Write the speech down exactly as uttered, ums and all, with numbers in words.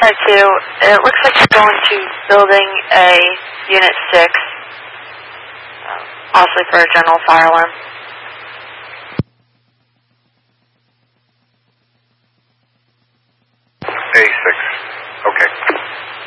Type two, it looks like you're going to building A, Unit six, uh, possibly for a general fire alarm. A six,